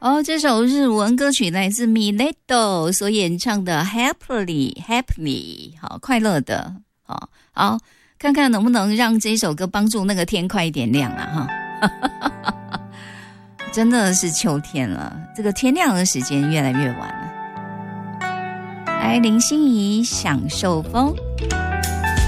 这首日文歌曲来自 Mileto 所演唱的 Happily， 好，快乐的。好，看看能不能让这首歌帮助那个天快一点亮啊哈。真的是秋天了，这个天亮的时间越来越晚了。来，林心怡享受风。